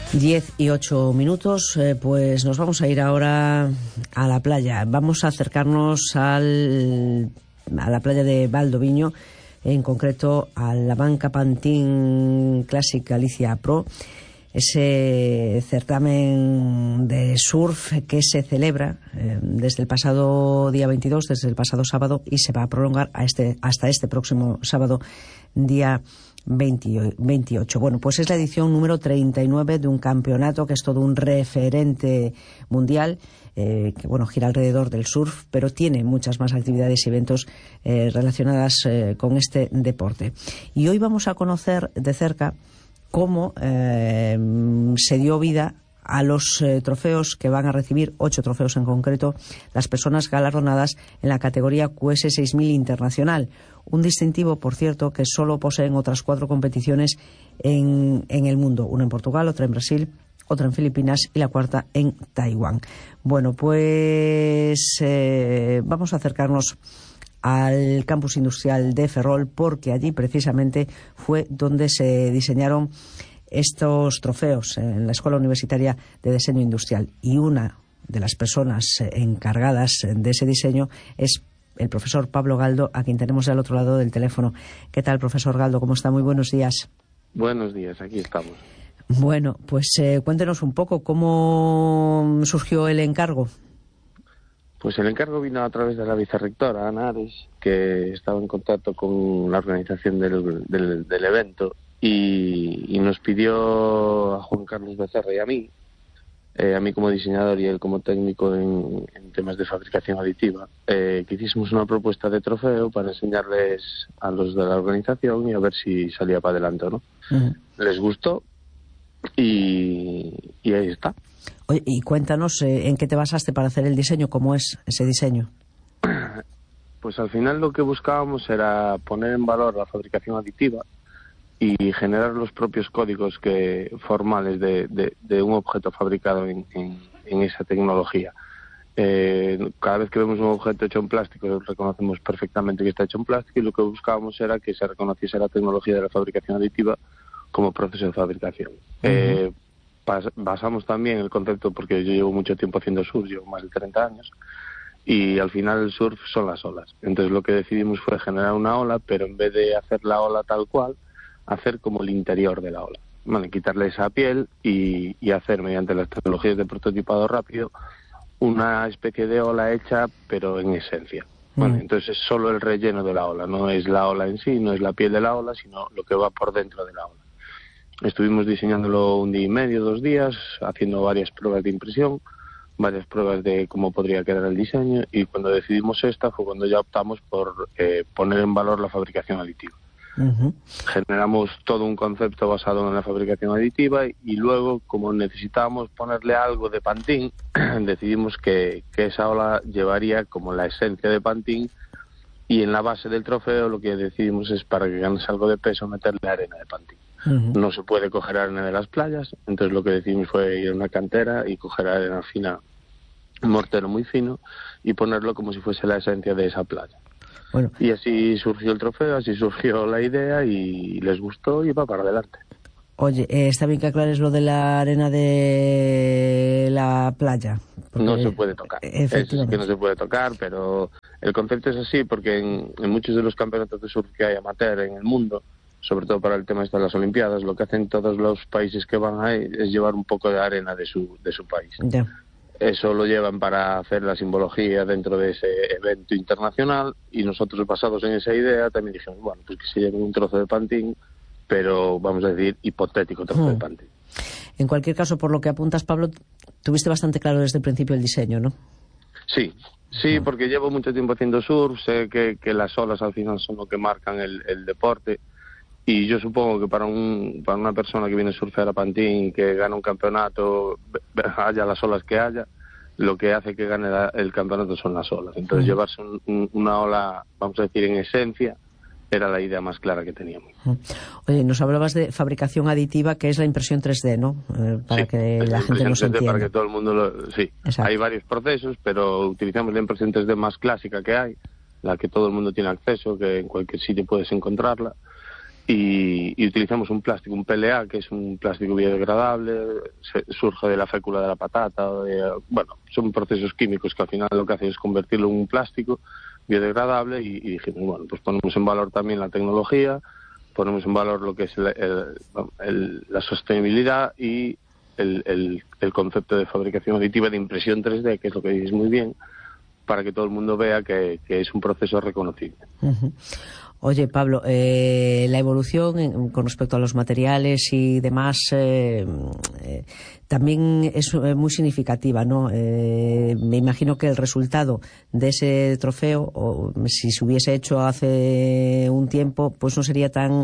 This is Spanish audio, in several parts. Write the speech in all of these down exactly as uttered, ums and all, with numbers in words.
Diez y ocho minutos, eh, pues nos vamos a ir ahora a la playa. Vamos a acercarnos al, a la playa de Valdoviño, en concreto a la Banca Pantin Classic Galicia Pro, ese certamen de surf que se celebra eh, desde el pasado día veintidós, desde el pasado sábado, y se va a prolongar a este, hasta este próximo sábado, día veintiocho. Bueno, pues es la edición número treinta y nueve de un campeonato que es todo un referente mundial, eh, que bueno, gira alrededor del surf, pero tiene muchas más actividades y eventos eh, relacionadas eh, con este deporte. Y hoy vamos a conocer de cerca cómo eh, se dio vida a los eh, trofeos que van a recibir, ocho trofeos en concreto, las personas galardonadas en la categoría Q S seis mil Internacional. Un distintivo, por cierto, que solo poseen otras cuatro competiciones en, en el mundo. Una en Portugal, otra en Brasil, otra en Filipinas y la cuarta en Taiwán. Bueno, pues eh, vamos a acercarnos al campus industrial de Ferrol, porque allí precisamente fue donde se diseñaron estos trofeos en la Escuela Universitaria de Diseño Industrial, y una de las personas encargadas de ese diseño es el profesor Pablo Galdo, a quien tenemos al otro lado del teléfono. ¿Qué tal, profesor Galdo? ¿Cómo está? Muy buenos días. Buenos días, aquí estamos. Bueno, pues eh, cuéntenos un poco cómo surgió el encargo. Pues el encargo vino a través de la vicerrectora, Ana Ares, que estaba en contacto con la organización del, del, del evento, y, y nos pidió a Juan Carlos Becerra y a mí, eh, a mí como diseñador y él como técnico en, en temas de fabricación aditiva, eh, que hiciésemos una propuesta de trofeo para enseñarles a los de la organización y a ver si salía para adelante o no. Uh-huh. Les gustó y, y ahí está. Oye, y cuéntanos, eh, ¿en qué te basaste para hacer el diseño? ¿Cómo es ese diseño? Pues al final lo que buscábamos era poner en valor la fabricación aditiva y generar los propios códigos que formales de, de, de un objeto fabricado en, en, en esa tecnología. Eh, cada vez que vemos un objeto hecho en plástico reconocemos perfectamente que está hecho en plástico, y lo que buscábamos era que se reconociese la tecnología de la fabricación aditiva como proceso de fabricación. Uh-huh. Eh, basamos también el concepto, porque yo llevo mucho tiempo haciendo surf, llevo más de treinta años, y al final el surf son las olas. Entonces lo que decidimos fue generar una ola, pero en vez de hacer la ola tal cual, hacer como el interior de la ola, ¿vale? Quitarle esa piel y, y hacer, mediante las tecnologías de prototipado rápido, una especie de ola hecha, pero en esencia. ¿Vale? Mm. Entonces es solo el relleno de la ola, no es la ola en sí, no es la piel de la ola, sino lo que va por dentro de la ola. Estuvimos diseñándolo un día y medio, dos días, haciendo varias pruebas de impresión, varias pruebas de cómo podría quedar el diseño, y cuando decidimos esta fue cuando ya optamos por eh, poner en valor la fabricación aditiva. Uh-huh. Generamos todo un concepto basado en la fabricación aditiva, y luego, como necesitábamos ponerle algo de Pantin, decidimos que, que esa ola llevaría como la esencia de Pantin, y en la base del trofeo lo que decidimos es, para que ganes algo de peso, meterle arena de Pantin. Uh-huh. No se puede coger arena de las playas, entonces lo que decidimos fue ir a una cantera y coger arena fina, un mortero muy fino, y ponerlo como si fuese la esencia de esa playa. Bueno. Y así surgió el trofeo, así surgió la idea, y les gustó y va para adelante. Oye, eh, está bien que aclares lo de la arena de la playa. No se puede tocar. Es que no se puede tocar, pero el concepto es así, porque en, en muchos de los campeonatos de surf que hay amateur en el mundo, sobre todo para el tema de las Olimpiadas, lo que hacen todos los países que van ahí es llevar un poco de arena de su, de su país. Yeah. Eso lo llevan para hacer la simbología dentro de ese evento internacional, y nosotros, basados en esa idea, también dijimos, bueno, pues que se lleven un trozo de Pantin, pero vamos a decir hipotético trozo hmm. de Pantin. En cualquier caso, por lo que apuntas, Pablo, tuviste bastante claro desde el principio el diseño, ¿no? Sí, sí, hmm. porque llevo mucho tiempo haciendo surf, sé que, que las olas al final son lo que marcan el, el deporte. Y yo supongo que para un para una persona que viene a surfear a Pantin, que gana un campeonato, haya las olas que haya, lo que hace que gane la, el campeonato son las olas. Entonces, uh-huh. llevarse un, un, una ola, vamos a decir, en esencia, era la idea más clara que teníamos. Uh-huh. Oye, nos hablabas de fabricación aditiva, que es la impresión tres D, ¿no? Eh, para sí, que la gente nos entienda. Para que todo el mundo lo... Sí, exacto. Hay varios procesos, pero utilizamos la impresión tres D más clásica que hay, la que todo el mundo tiene acceso, que en cualquier sitio puedes encontrarla. y, y utilizamos un plástico, un P L A, que es un plástico biodegradable, se, surge de la fécula de la patata, o de, bueno, son procesos químicos que al final lo que hacen es convertirlo en un plástico biodegradable y, y dijimos, bueno, pues ponemos en valor también la tecnología, ponemos en valor lo que es el, el, el, la sostenibilidad y el, el, el concepto de fabricación aditiva de impresión tres D, que es lo que dices muy bien, para que todo el mundo vea que, que es un proceso reconocible. Uh-huh. Oye, Pablo, eh, la evolución en, con respecto a los materiales y demás eh, eh, también es muy significativa, ¿no? Eh, me imagino que el resultado de ese trofeo, o si se hubiese hecho hace un tiempo, pues no sería tan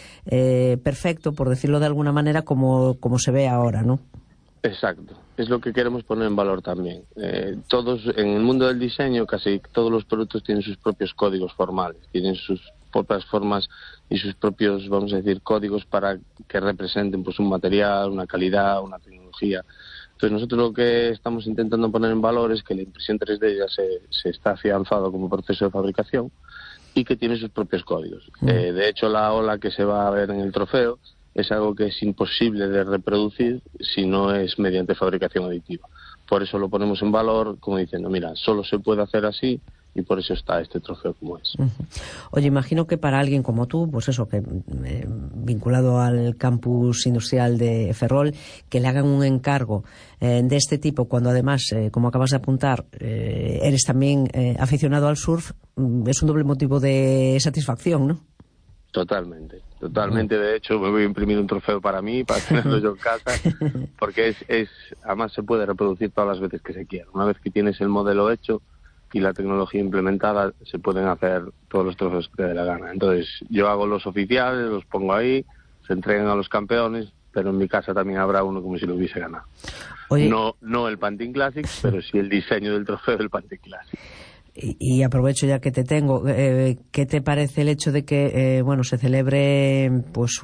eh, perfecto, por decirlo de alguna manera, como, como se ve ahora, ¿no? Exacto, es lo que queremos poner en valor también. Eh, todos, en el mundo del diseño, casi todos los productos tienen sus propios códigos formales, tienen sus propias formas y sus propios, vamos a decir, códigos para que representen pues un material, una calidad, una tecnología. Entonces nosotros lo que estamos intentando poner en valor es que la impresión tres D ya se, se está afianzado como proceso de fabricación y que tiene sus propios códigos. Mm. Eh, de hecho, la ola que se va a ver en el trofeo es algo que es imposible de reproducir si no es mediante fabricación aditiva. Por eso lo ponemos en valor como diciendo, mira, solo se puede hacer así y por eso está este trofeo como es. Uh-huh. Oye, imagino que para alguien como tú, pues eso, que eh, vinculado al campus industrial de Ferrol, que le hagan un encargo eh, de este tipo, cuando además, eh, como acabas de apuntar, eh, eres también eh, aficionado al surf, es un doble motivo de satisfacción, ¿no? Totalmente, totalmente. De hecho, me voy a imprimir un trofeo para mí, para tenerlo yo en casa, porque es, es, además se puede reproducir todas las veces que se quiera. Una vez que tienes el modelo hecho y la tecnología implementada, se pueden hacer todos los trofeos que te dé la gana. Entonces, yo hago los oficiales, los pongo ahí, se entregan a los campeones, pero en mi casa también habrá uno como si lo hubiese ganado. Oye, no, no el Pantin Classic, pero sí el diseño del trofeo del Pantin Classic. Y, y aprovecho ya que te tengo, eh, ¿qué te parece el hecho de que eh, bueno se celebre pues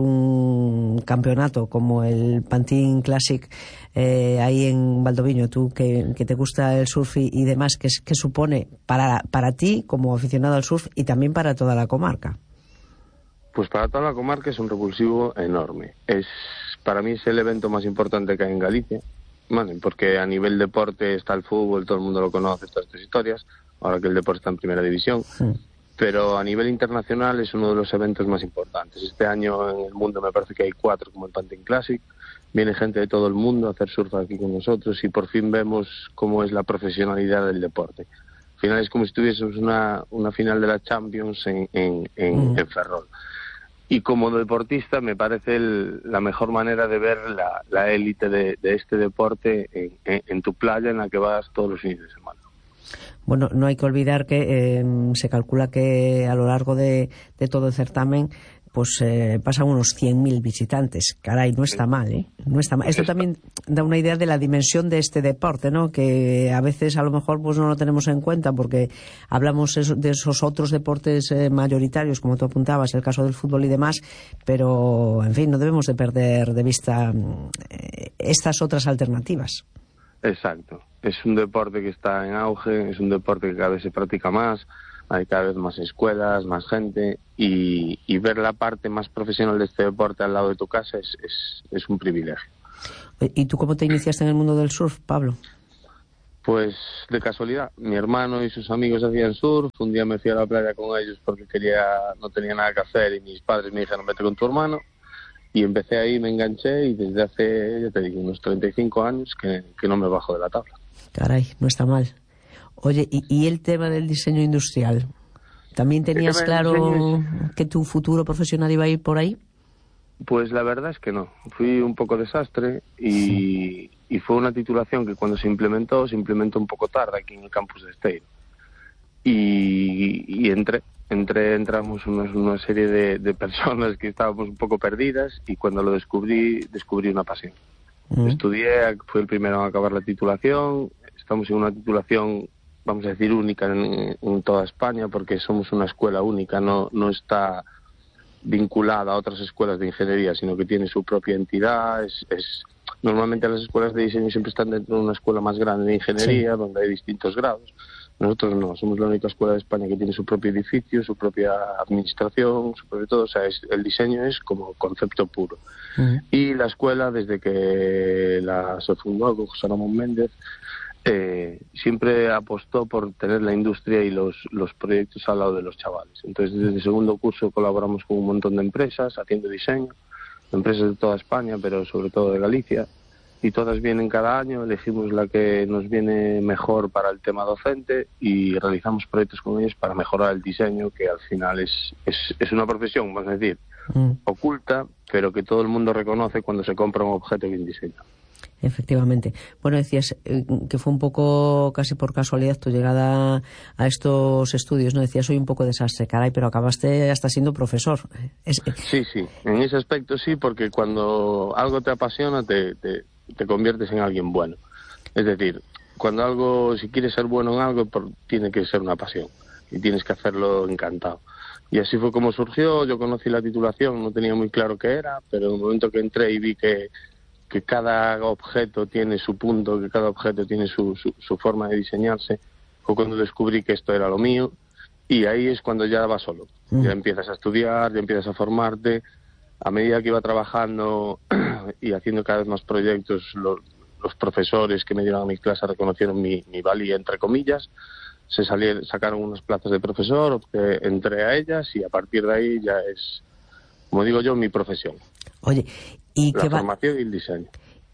un campeonato como el Pantin Classic eh, ahí en Valdoviño? Tú que, que te gusta el surf y, y demás, ¿qué, qué supone para, para ti como aficionado al surf y también para toda la comarca? Pues para toda la comarca es un revulsivo enorme. Es para mí es el evento más importante que hay en Galicia, ¿vale? Porque a nivel deporte está el fútbol, todo el mundo lo conoce, todas estas historias, ahora que el deporte está en primera división, sí. Pero a nivel internacional es uno de los eventos más importantes. Este año en el mundo me parece que hay cuatro como el Pantin Classic, viene gente de todo el mundo a hacer surf aquí con nosotros y por fin vemos cómo es la profesionalidad del deporte. Al final es como si tuviésemos una, una final de la Champions en, en, en, mm. en Ferrol. Y como deportista me parece el, la mejor manera de ver la, la élite de, de este deporte en, en, en tu playa en la que vas todos los fines de semana. Bueno, no hay que olvidar que eh, se calcula que a lo largo de, de todo el certamen pues eh, pasan unos cien mil visitantes. Caray, no está mal, ¿eh? No está mal. Esto también da una idea de la dimensión de este deporte, ¿no? Que a veces a lo mejor pues no lo tenemos en cuenta porque hablamos de esos otros deportes eh, mayoritarios, como tú apuntabas, el caso del fútbol y demás, pero, en fin, no debemos de perder de vista eh, estas otras alternativas. Exacto. Es un deporte que está en auge, es un deporte que cada vez se practica más, hay cada vez más escuelas, más gente, y, y ver la parte más profesional de este deporte al lado de tu casa es, es, es un privilegio. ¿Y tú cómo te iniciaste en el mundo del surf, Pablo? Pues de casualidad. Mi hermano y sus amigos hacían surf, un día me fui a la playa con ellos porque quería, no tenía nada que hacer y mis padres me dijeron vete con tu hermano. Y empecé ahí, me enganché y desde hace, ya te digo, unos treinta y cinco años que, que no me bajo de la tabla. Caray, no está mal. Oye, ¿y, y el tema del diseño industrial? ¿También tenías claro es... que tu futuro profesional iba a ir por ahí? Pues la verdad es que no. Fui un poco desastre y, sí. y fue una titulación que cuando se implementó, se implementó un poco tarde aquí en el campus de Esteiro. Y, y entré. Entré, entramos una, una serie de, de personas que estábamos un poco perdidas y cuando lo descubrí, descubrí una pasión. Uh-huh. Estudié, fui el primero a acabar la titulación, estamos en una titulación, vamos a decir, única en, en toda España porque somos una escuela única, no, no está vinculada a otras escuelas de ingeniería, sino que tiene su propia entidad. Es, es Normalmente las escuelas de diseño siempre están dentro de una escuela más grande de ingeniería, sí. donde hay distintos grados. Nosotros no, somos la única escuela de España que tiene su propio edificio, su propia administración, su propio todo. O sea, es, el diseño es como concepto puro. Uh-huh. Y la escuela, desde que la se fundó con José Ramón Méndez, eh, siempre apostó por tener la industria y los, los proyectos al lado de los chavales. Entonces, desde el segundo curso colaboramos con un montón de empresas haciendo diseño, empresas de toda España, pero sobre todo de Galicia. Y todas vienen cada año, elegimos la que nos viene mejor para el tema docente y realizamos proyectos con ellos para mejorar el diseño, que al final es, es, es una profesión, vamos a decir, mm. oculta, pero que todo el mundo reconoce cuando se compra un objeto bien diseñado. Efectivamente. Bueno, decías eh, que fue un poco casi por casualidad tu llegada a estos estudios, ¿no? Decías, soy un poco desastre, caray, pero acabaste hasta siendo profesor. Es... Sí, sí, en ese aspecto sí, porque cuando algo te apasiona te... te te conviertes en alguien bueno. Es decir, cuando algo, si quieres ser bueno en algo, por, tiene que ser una pasión y tienes que hacerlo encantado. Y así fue como surgió. Yo conocí la titulación, no tenía muy claro qué era, pero en el momento que entré y vi que, que cada objeto tiene su punto, que cada objeto tiene su, su, su forma de diseñarse, fue cuando descubrí que esto era lo mío, y ahí es cuando ya vas solo. Mm. Ya empiezas a estudiar, ya empiezas a formarte. A medida que iba trabajando y haciendo cada vez más proyectos, los, los profesores que me dieron a mi clase reconocieron mi, mi valía, entre comillas. Se salieron, sacaron unas plazas de profesor, entré a ellas y a partir de ahí ya es, como digo yo, mi profesión. Oye, ¿y la qué formación va... y el diseño.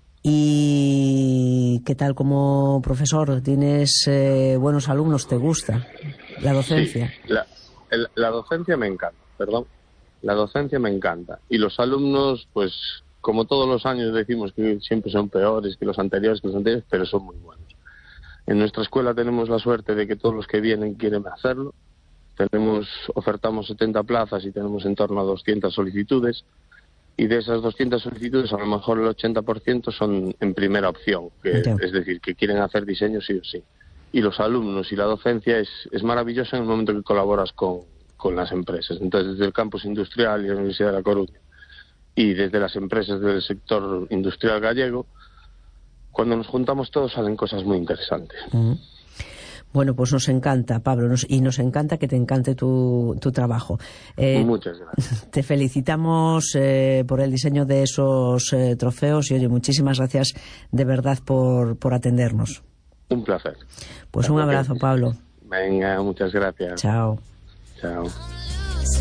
¿Y qué tal como profesor? ¿Tienes eh, buenos alumnos? ¿Te gusta la docencia? Sí, la, el, la docencia me encanta, perdón. La docencia me encanta. Y los alumnos, pues, como todos los años decimos que siempre son peores que los anteriores, que los anteriores, pero son muy buenos. En nuestra escuela tenemos la suerte de que todos los que vienen quieren hacerlo. Tenemos, ofertamos setenta plazas y tenemos en torno a doscientas solicitudes. Y de esas doscientas solicitudes, a lo mejor el ochenta por ciento son en primera opción, que, okay. es decir, que quieren hacer diseño sí o sí. Y los alumnos y la docencia es, es maravillosa en el momento que colaboras con con las empresas. Entonces, desde el campus industrial y la Universidad de La Coruña y desde las empresas del sector industrial gallego, cuando nos juntamos todos salen cosas muy interesantes. Uh-huh. Bueno, pues nos encanta, Pablo, nos, y nos encanta que te encante tu, tu trabajo. Eh, Muchas gracias. Te felicitamos eh, por el diseño de esos eh, trofeos y, oye, muchísimas gracias de verdad por, por atendernos. Un placer. Pues un abrazo, Pablo. Venga, muchas gracias. Chao. Chao.